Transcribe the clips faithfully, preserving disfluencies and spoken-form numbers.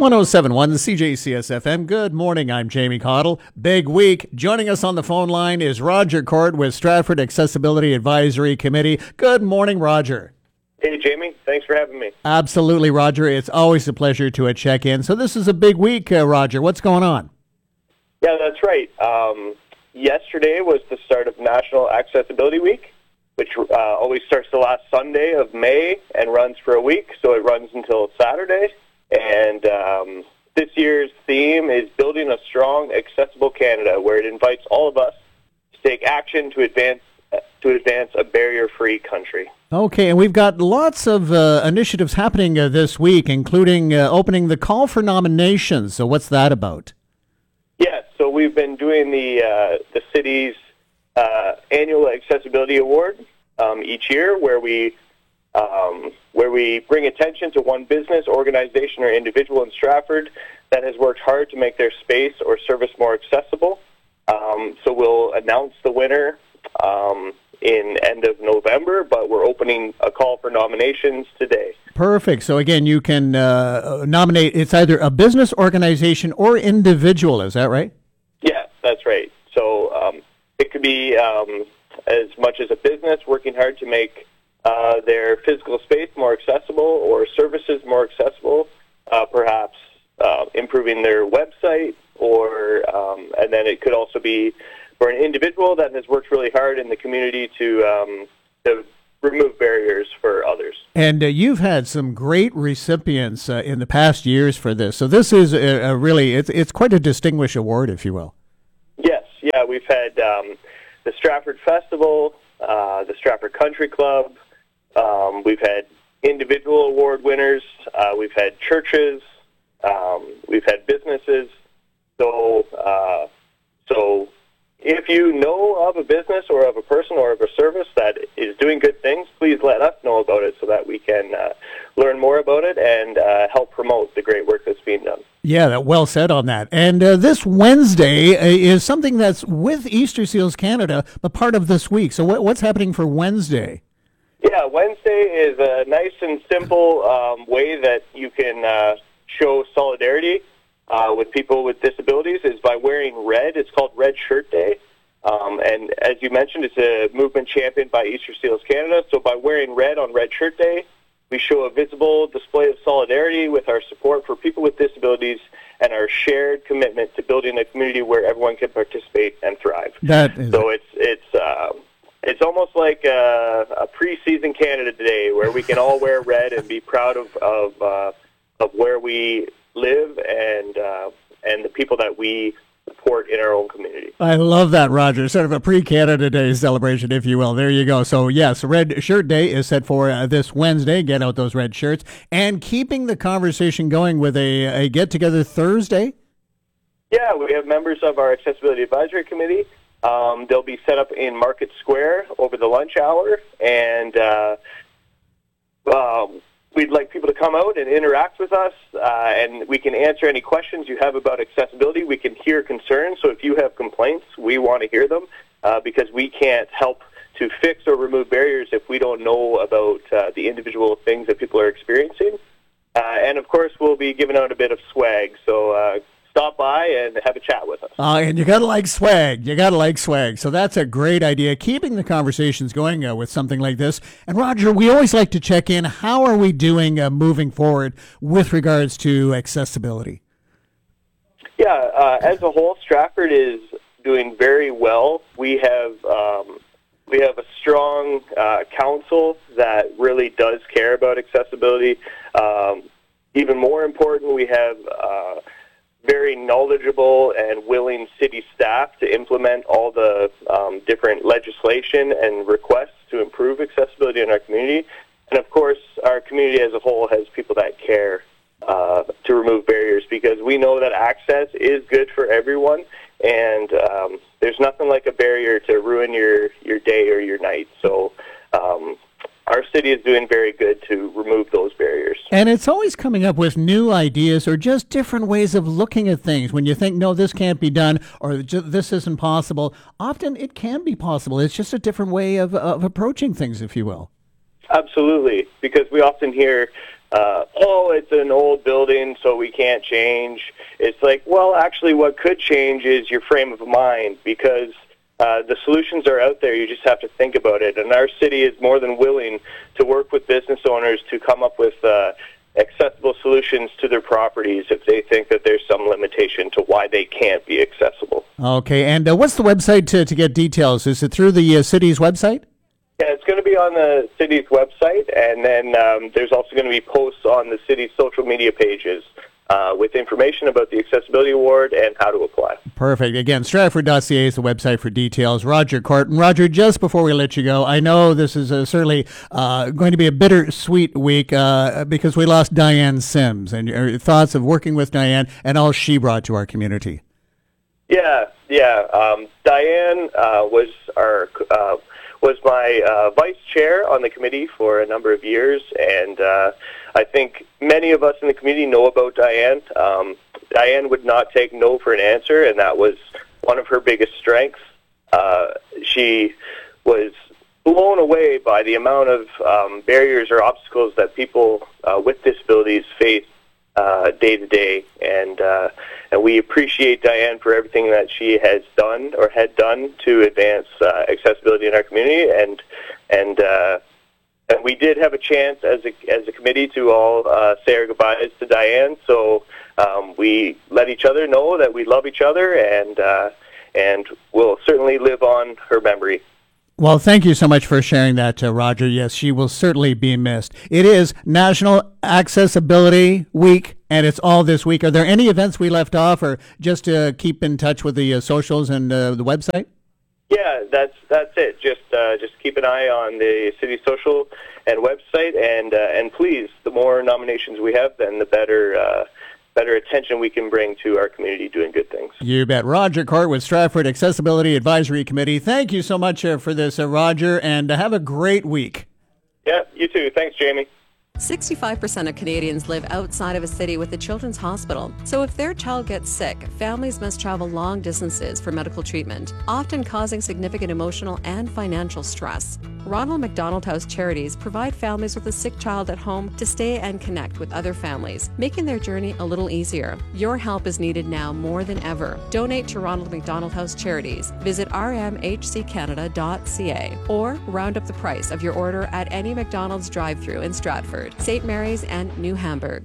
one oh seven point one C J C S F M. Good morning, I'm Jamie Cottle. Big week. Joining us on the phone line is Roger Court with Stratford Accessibility Advisory Committee. Good morning, Roger. Hey, Jamie. Thanks for having me. Absolutely, Roger. It's always a pleasure to uh, check in. So this is a big week, uh, Roger. What's going on? Yeah, that's right. Um, yesterday was the start of National Accessibility Week, which uh, always starts the last Sunday of May and runs for a week, so it runs until Saturday. And um, this year's theme is Building a Strong, Accessible Canada, where it invites all of us to take action to advance to advance a barrier-free country. Okay, and we've got lots of uh, initiatives happening uh, this week, including uh, opening the call for nominations. So what's that about? Yes, so we've been doing the uh, the city's uh, annual accessibility award um, each year, where we um, where we bring attention to one business, organization, or individual in Stratford that has worked hard to make their space or service more accessible. Um, so we'll announce the winner um, in end of November, but we're opening a call for nominations today. Perfect. So again, you can uh, nominate, it's either a business, organization, or individual. Is that right? Yeah, that's right. So um, it could be um, as much as a business working hard to make uh, their physical space more accessible or services more accessible, uh, perhaps uh, improving their website, or um, and then it could also be for an individual that has worked really hard in the community to um, to remove barriers for others. And uh, you've had some great recipients uh, in the past years for this. So this is a, a really, it's it's quite a distinguished award, if you will. Yes, yeah, we've had um, the Stratford Festival, uh, the Stratford Country Club. Um, we've had individual award winners. Uh, we've had churches. Um, we've had businesses. So, uh, so. If you know of a business or of a person or of a service that is doing good things, please let us know about it so that we can uh, learn more about it and uh, help promote the great work that's being done. Yeah, that, well said on that. And uh, this Wednesday uh, is something that's with Easter Seals Canada, but part of this week. So what, what's happening for Wednesday? Yeah, Wednesday is a nice and simple um, way that you can uh, show solidarity Uh, with people with disabilities is by wearing red. It's called Red Shirt Day. Um, and as you mentioned, it's a movement championed by Easter Seals Canada. So by wearing red on Red Shirt Day, we show a visible display of solidarity with our support for people with disabilities and our shared commitment to building a community where everyone can participate and thrive. That is so it's it's uh, it's almost like a, a pre-season Canada Day where we can all wear red and be proud of of, uh, of where we live and uh, and the people that we support in our own community. I love that, Roger. Sort of a pre-Canada Day celebration, if you will. There you go. So, yes, Red Shirt Day is set for uh, this Wednesday. Get out those red shirts. And keeping the conversation going with a, a get-together Thursday? Yeah, we have members of our Accessibility Advisory Committee. Um, they'll be set up in Market Square over the lunch hour, and uh, um, we'd like people to come out and interact with us, uh, and we can answer any questions you have about accessibility. We can hear concerns, so if you have complaints, we want to hear them, uh, because we can't help to fix or remove barriers if we don't know about uh, the individual things that people are experiencing. Uh, and, of course, we'll be giving out a bit of swag, so uh, stop by and have a chat with us. Uh, and you got to like swag. You got to like swag. So that's a great idea, keeping the conversations going uh, with something like this. And, Roger, we always like to check in. How are we doing uh, moving forward with regards to accessibility? Yeah, uh, as a whole, Stratford is doing very well. We have um, we have a strong uh, council that really does care about accessibility. Um, even more important, we have uh, very knowledgeable and willing city staff to implement all the um, different legislation and requests to improve accessibility in our community. And of course, our community as a whole has people that care uh, to remove barriers, because we know that access is good for everyone, and um, there's nothing like a barrier to ruin your, your day or your night. So um, our city is doing very good to remove those barriers. And it's always coming up with new ideas or just different ways of looking at things. When you think, no, this can't be done, or this isn't possible, often it can be possible. It's just a different way of, of approaching things, if you will. Absolutely, because we often hear uh, oh, it's an old building, so we can't change. It's like, well, actually what could change is your frame of mind, because uh, the solutions are out there. You just have to think about it. And our city is more than willing to work with business owners to come up with uh, accessible solutions to their properties if they think that there's some limitation to why they can't be accessible. Okay, and uh, what's the website to, to get details? Is it through the uh, city's website? Yeah, it's going to be on the city's website, and then um, there's also going to be posts on the city's social media pages uh, with information about the Accessibility Award and how to apply. Perfect. Again, Stratford dot C A is the website for details. Roger Courtin. Roger, just before we let you go, I know this is uh, certainly uh, going to be a bittersweet week uh, because we lost Diane Sims, and your thoughts of working with Diane and all she brought to our community. Yeah, yeah. Um, Diane uh, was our... Uh, was my uh, vice chair on the committee for a number of years, and uh, I think many of us in the community know about Diane. Um, Diane would not take no for an answer, and that was one of her biggest strengths. Uh, she was blown away by the amount of um, barriers or obstacles that people uh, with disabilities face uh, day to day, and uh, and we appreciate Diane for everything that she has done or had done to advance uh, accessibility in our community, and and uh, and we did have a chance as a as a committee to all uh, say our goodbyes to Diane. So um, we let each other know that we love each other, and uh, and we'll certainly live on her memory. Well, thank you so much for sharing that, uh, Roger. Yes, she will certainly be missed. It is National Accessibility Week, and it's all this week. Are there any events we left off, or just to keep in touch with the uh, socials and uh, the website? Yeah, that's that's it. Just uh, just keep an eye on the city social and website, and uh, and please, the more nominations we have, then the better. Uh, better attention we can bring to our community doing good things. You bet. Roger Court with Stratford Accessibility Advisory Committee. Thank you so much uh, for this, uh, Roger, and uh, have a great week. Yeah, you too. Thanks, Jamie. sixty-five percent of Canadians live outside of a city with a children's hospital. So if their child gets sick, families must travel long distances for medical treatment, often causing significant emotional and financial stress. Ronald McDonald House Charities provide families with a sick child at home to stay and connect with other families, making their journey a little easier. Your help is needed now more than ever. Donate to Ronald McDonald House Charities. Visit r m h c canada dot c a or round up the price of your order at any McDonald's drive-thru in Stratford, Saint Mary's, and New Hamburg.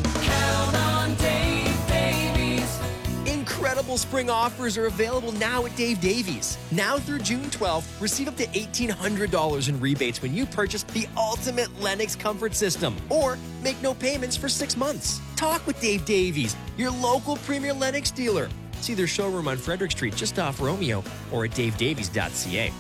Count on Dave Davies. Incredible spring offers are available now at Dave Davies. Now through June twelfth, receive up to eighteen hundred dollars in rebates when you purchase the ultimate Lennox comfort system, or make no payments for six months. Talk with Dave Davies, your local premier Lennox dealer. See their showroom on Frederick Street just off Romeo, or at dave davies dot c a.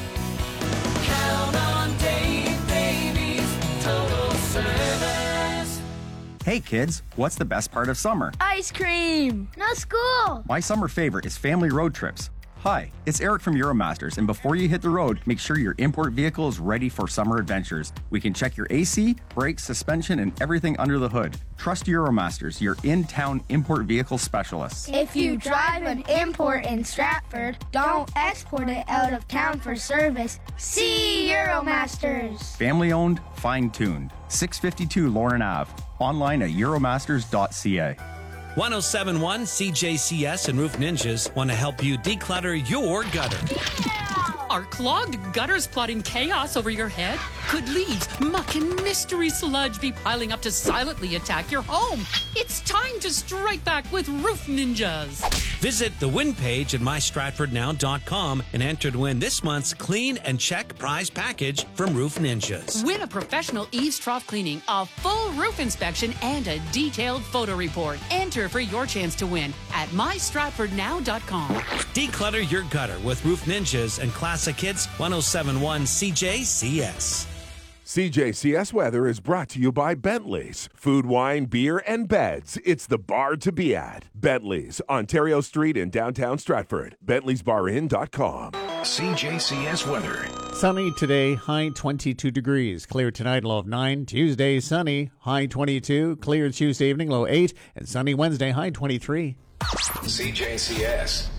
Count on Dave Davies, total service. Hey kids, what's the best part of summer? Ice cream! No school! My summer favorite is family road trips. Hi, it's Eric from Euromasters, and before you hit the road, make sure your import vehicle is ready for summer adventures. We can check your A C, brakes, suspension, and everything under the hood. Trust Euromasters, your in-town import vehicle specialists. If you drive an import in Stratford, don't export it out of town for service. See Euromasters! Family owned, fine-tuned. six fifty-two Lauren Avenue. Online at euromasters dot c a. one oh seven point one C J C S and Roof Ninjas want to help you declutter your gutter. Are clogged gutters plotting chaos over your head? Could leaves, muck, and mystery sludge be piling up to silently attack your home? It's time to strike back with Roof Ninjas. Visit the win page at my stratford now dot com and enter to win this month's Clean and Check prize package from Roof Ninjas. Win a professional eaves trough cleaning, a full roof inspection, and a detailed photo report. Enter for your chance to win at my stratford now dot com. Declutter your gutter with Roof Ninjas and Classic Hits one oh seven point one C J C S. C J C S Weather is brought to you by Bentley's. Food, wine, beer, and beds. It's the bar to be at. Bentley's, Ontario Street in downtown Stratford. bentley's bar inn dot com. C J C S Weather. Sunny today, high twenty-two degrees. Clear tonight, low of nine. Tuesday, sunny, high twenty-two. Clear Tuesday evening, low eight. And sunny Wednesday, high twenty-three. C J C S.